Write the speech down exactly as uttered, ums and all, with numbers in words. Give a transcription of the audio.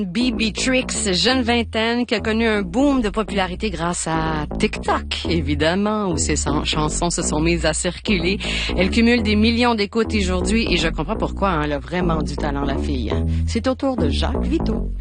B B Tricks, jeune vingtaine, qui a connu un boom de popularité grâce à TikTok, évidemment, où ses chansons se sont mises à circuler. Elle cumule des millions d'écoutes aujourd'hui et je comprends pourquoi, hein, elle a vraiment du talent, la fille. C'est au tour de Jacques Vito.